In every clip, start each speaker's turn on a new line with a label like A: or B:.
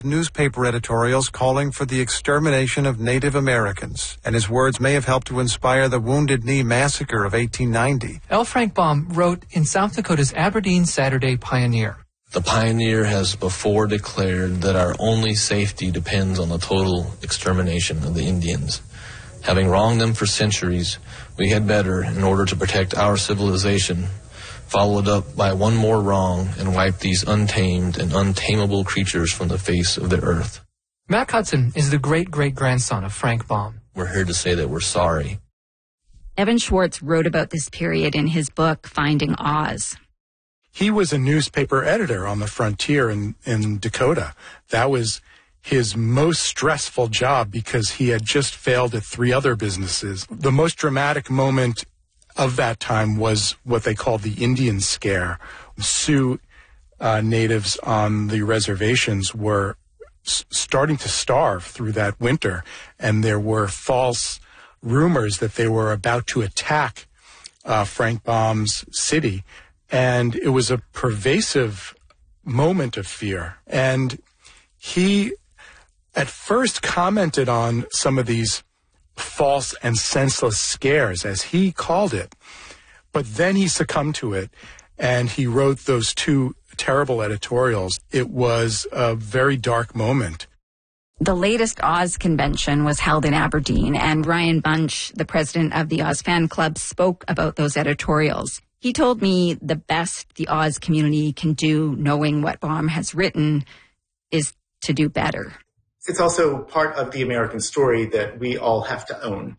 A: newspaper editorials calling for the extermination of Native Americans, and his words may have helped to inspire the Wounded Knee Massacre of 1890.
B: L. Frank Baum wrote in South Dakota's Aberdeen Saturday Pioneer.
C: The Pioneer has before declared that our only safety depends on the total extermination of the Indians. Having wronged them for centuries, we had better, in order to protect our civilization, follow it up by one more wrong and wipe these untamed and untamable creatures from the face of the earth.
B: Mac Hudson is the great-great-grandson of Frank Baum.
C: We're here to say that we're sorry.
D: Evan Schwartz wrote about this period in his book, Finding Oz.
E: He was a newspaper editor on the frontier in Dakota. That was his most stressful job because he had just failed at 3 other businesses. The most dramatic moment of that time was what they called the Indian Scare. Sioux natives on the reservations were starting to starve through that winter, and there were false rumors that they were about to attack Frank Baum's city, and it was a pervasive moment of fear. And he at first commented on some of these false and senseless scares, as he called it, but then he succumbed to it, and he wrote those 2 terrible editorials. It was a very dark moment.
D: The latest Oz convention was held in Aberdeen, and Ryan Bunch, the president of the Oz Fan Club, spoke about those editorials. He told me the best the Oz community can do, knowing what Baum has written, is to do better.
F: It's also part of the American story that we all have to own.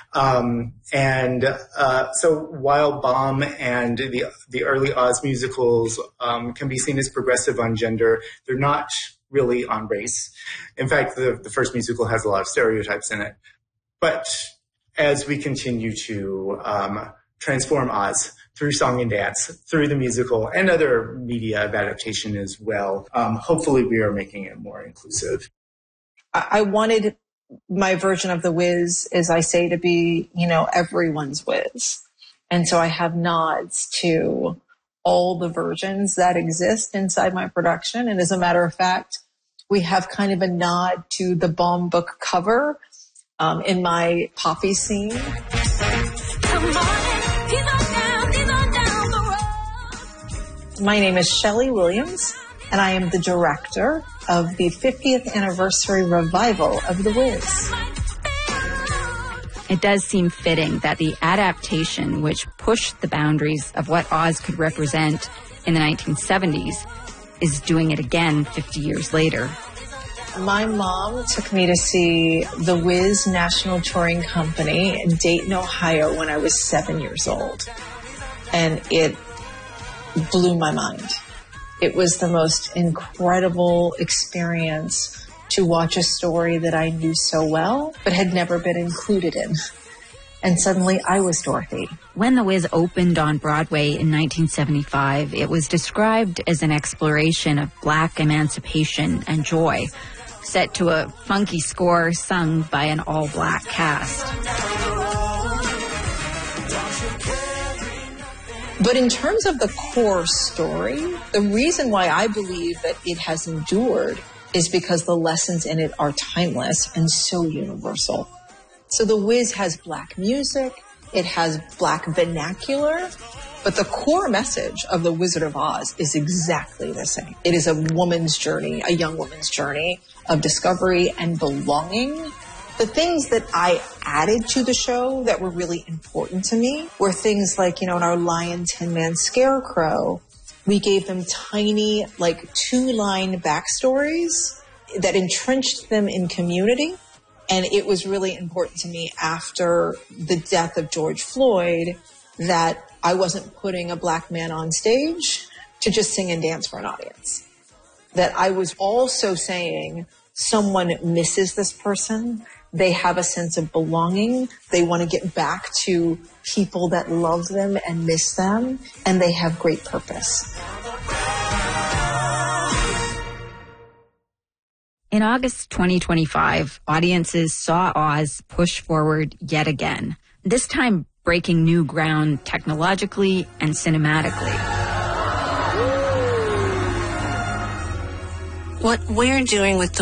F: So while Baum and the early Oz musicals can be seen as progressive on gender, they're not really on race. In fact, the first musical has a lot of stereotypes in it. But as we continue to transform Oz through song and dance, through the musical and other media of adaptation as well, hopefully we are making it more inclusive.
G: I wanted my version of The Wiz, as I say, to be, everyone's Wiz. And so I have nods to all the versions that exist inside my production. And as a matter of fact, we have kind of a nod to the Baum book cover in my Poppy scene. My name is Shelley Williams, and I am the director of the 50th anniversary revival of The Wiz.
D: It does seem fitting that the adaptation, which pushed the boundaries of what Oz could represent in the 1970s, is doing it again 50 years later.
G: My mom took me to see The Wiz National Touring Company in Dayton, Ohio when I was 7 years old. And it blew my mind. It was the most incredible experience to watch a story that I knew so well, but had never been included in. And suddenly I was Dorothy.
D: When The Wiz opened on Broadway in 1975, it was described as an exploration of Black emancipation and joy, set to a funky score sung by an all-Black cast.
G: But in terms of the core story, the reason why I believe that it has endured is because the lessons in it are timeless and so universal. So The Wiz has Black music, it has Black vernacular, but the core message of The Wizard of Oz is exactly the same. It is a woman's journey, a young woman's journey of discovery and belonging. The things that I added to the show that were really important to me were things like, in our Lion Tin Man Scarecrow, we gave them tiny, 2-line backstories that entrenched them in community. And it was really important to me after the death of George Floyd that I wasn't putting a Black man on stage to just sing and dance for an audience. That I was also saying someone misses this person. They have a sense of belonging. They want to get back to people that love them and miss them, and they have great purpose.
D: In August 2025, audiences saw Oz push forward yet again, this time breaking new ground technologically and cinematically.
H: what we're doing with the